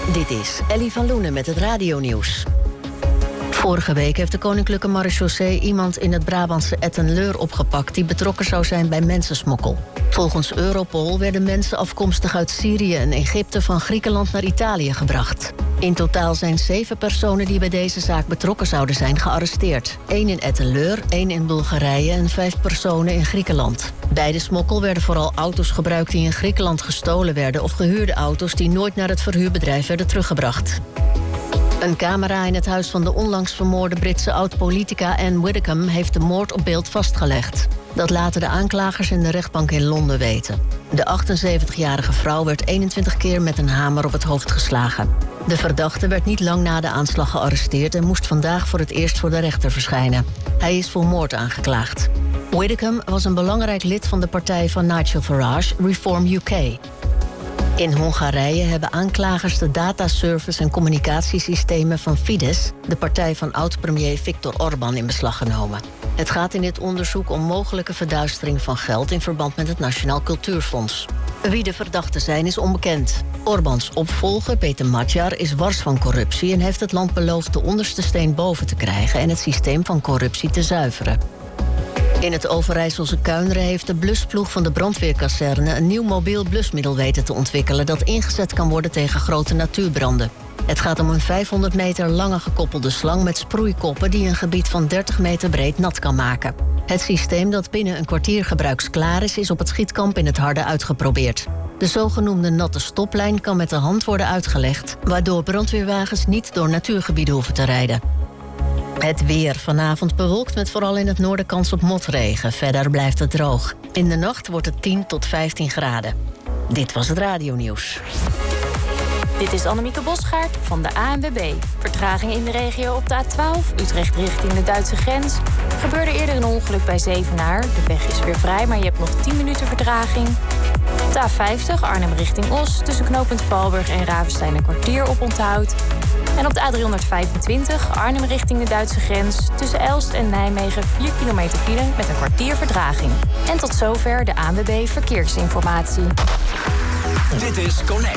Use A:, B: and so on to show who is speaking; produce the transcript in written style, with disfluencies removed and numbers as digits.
A: Dit is Ellie van Loenen met het radionieuws. Vorige week heeft de Koninklijke Marechaussee iemand in het Brabantse Etten-Leur opgepakt die betrokken zou zijn bij mensensmokkel. Volgens Europol werden mensen afkomstig uit Syrië en Egypte van Griekenland naar Italië gebracht. In totaal zijn 7 personen die bij deze zaak betrokken zouden zijn gearresteerd. 1 in Etten-Leur, 1 in Bulgarije en 5 personen in Griekenland. Bij de smokkel werden vooral auto's gebruikt die in Griekenland gestolen werden of gehuurde auto's die nooit naar het verhuurbedrijf werden teruggebracht. Een camera in het huis van de onlangs vermoorde Britse oud-politica Anne Widdecombe heeft de moord op beeld vastgelegd. Dat laten de aanklagers in de rechtbank in Londen weten. De 78-jarige vrouw werd 21 keer met een hamer op het hoofd geslagen. De verdachte werd niet lang na de aanslag gearresteerd en moest vandaag voor het eerst voor de rechter verschijnen. Hij is voor moord aangeklaagd. Widdecombe was een belangrijk lid van de partij van Nigel Farage, Reform UK. In Hongarije hebben aanklagers de dataservice en communicatiesystemen van Fidesz, de partij van oud-premier Viktor Orbán, in beslag genomen. Het gaat in dit onderzoek om mogelijke verduistering van geld in verband met het Nationaal Cultuurfonds. Wie de verdachten zijn is onbekend. Orbáns opvolger Peter Magyar is wars van corruptie en heeft het land beloofd de onderste steen boven te krijgen en het systeem van corruptie te zuiveren. In het Overijsselse Kuinre heeft de blusploeg van de brandweerkazerne een nieuw mobiel blusmiddel weten te ontwikkelen dat ingezet kan worden tegen grote natuurbranden. Het gaat om een 500 meter lange gekoppelde slang met sproeikoppen die een gebied van 30 meter breed nat kan maken. Het systeem dat binnen een kwartier gebruiksklaar is op het schietkamp in het Harde uitgeprobeerd. De zogenoemde natte stoplijn kan met de hand worden uitgelegd, waardoor brandweerwagens niet door natuurgebieden hoeven te rijden. Het weer. Vanavond bewolkt met vooral in het noorden kans op motregen. Verder blijft het droog. In de nacht wordt het 10 tot 15 graden. Dit was het radionieuws.
B: Dit is Annemieke Bosgaard van de ANWB. Vertraging in de regio op de A12, Utrecht richting de Duitse grens. Gebeurde eerder een ongeluk bij Zevenaar. De weg is weer vrij, maar je hebt nog 10 minuten vertraging. Op de A50, Arnhem richting Os, tussen knooppunt Valburg en Ravenstein een kwartier op onthoud. En op de A325, Arnhem richting de Duitse grens, tussen Elst en Nijmegen 4 kilometer file met een kwartier vertraging. En tot zover de ANWB Verkeersinformatie.
C: Dit is Connect.